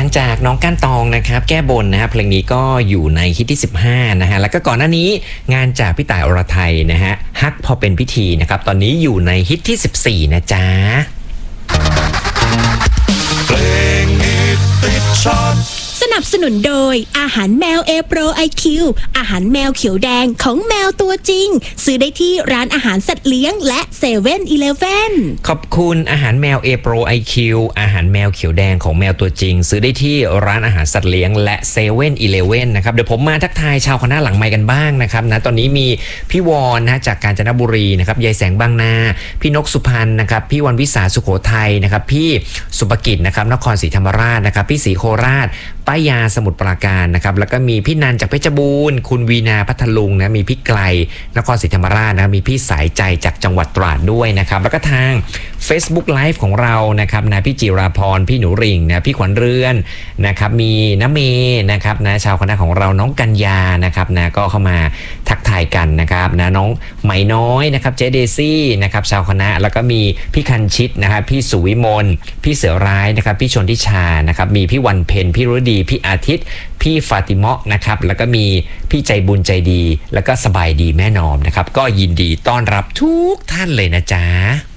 จากน้องก้านตองนะครับแก้บนนะฮะเพลงนี้ก็อยู่ในฮิตที่15นะฮะแล้วก็ก่อนหน้านี้งานจากพี่ต่ายอรไทยนะฮะฮักพอเป็นพิธีนะครับตอนนี้อยู่ในฮิตที่14นะจ๊ะเพลงฮิตติดชาร์ตสนับสนุนโดยอาหารแมวเอโปรไอคิวอาหารแมวเขียวแดงของแมวตัวจริงซื้อได้ที่ร้านอาหารสัตว์เลี้ยงและเซเว่นอีเลฟเว่นขอบคุณอาหารแมวเอโปรไอคิวอาหารแมวเขียวแดงของแมวตัวจริงซื้อได้ที่ร้านอาหารสัตว์เลี้ยงและเซเว่นอีเลฟเว่นนะครับเดี๋ยวผมมาทักทายชาวคณะหลังไมค์กันบ้างนะครับนะตอนนี้มีพี่วอนนะจากกาญจนบุรีนะครับยายแสงบางนาพี่นกสุพรรณนะครับพี่วันวิสาสุโขทัยนะครับพี่สุภกิจนะครับนครศรีธรรมราชนะครับพี่ศรีโคราชป้ายาสมุทรปราการนะครับแล้วก็มีพี่นันจากเพชรบูรณ์คุณวีนาพัทลุงนะมีพี่ไกลนครศรีธรรมราชนะมีพี่สายใจจากจังหวัดตราดด้วยนะครับแล้วก็ทาง Facebook Live ของเรานะครับนะพี่จิราพรพี่หนูริ่งนะพี่ขวัญเรือนนะครับมีน้าเมนะครับนะชาวคณะของเราน้องกัญญานะครับนะก็เข้ามาทักทายกันนะครับนะน้องไหมน้อยนะครับเจเดซี่นะครับชาวคณะแล้วก็มีพี่คันชิตนะครับพี่สุวิมลพี่เสือร้ายนะครับพี่ชนทิชานะครับมีพี่วันเพ็ญพี่ฤดีพี่อาทิตย์พี่ฟาติมะนะครับแล้วก็มีพี่ใจบุญใจดีแล้วก็สบายดีแม่นอมนะครับก็ยินดีต้อนรับทุกท่านเลยนะจ๊ะ